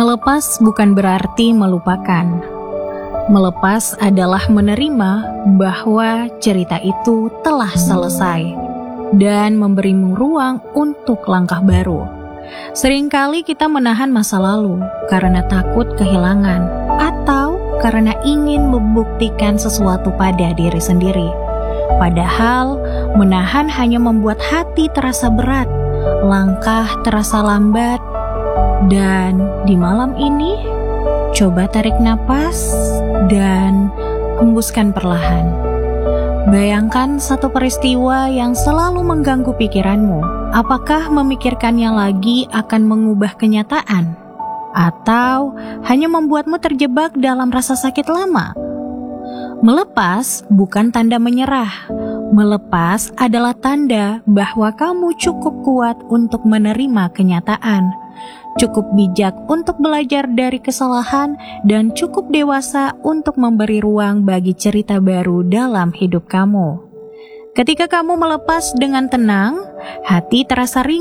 Melepas bukan berarti melupakan. Melepas adalah menerima bahwa cerita itu telah selesai dan memberimu ruang untuk langkah baru. Seringkali kita menahan masa lalu karena takut kehilangan atau karena ingin membuktikan sesuatu pada diri sendiri. Padahal menahan hanya membuat hati terasa berat, langkah terasa lambat. Dan di malam ini, coba tarik napas dan hembuskan perlahan. Bayangkan satu peristiwa yang selalu mengganggu pikiranmu. Apakah memikirkannya lagi akan mengubah kenyataan? Atau hanya membuatmu terjebak dalam rasa sakit lama? Melepas bukan tanda menyerah. Melepas adalah tanda bahwa kamu cukup kuat untuk menerima kenyataan, cukup bijak untuk belajar dari kesalahan, dan cukup dewasa untuk memberi ruang bagi cerita baru dalam hidup kamu. Ketika kamu melepas dengan tenang, hati terasa ringan.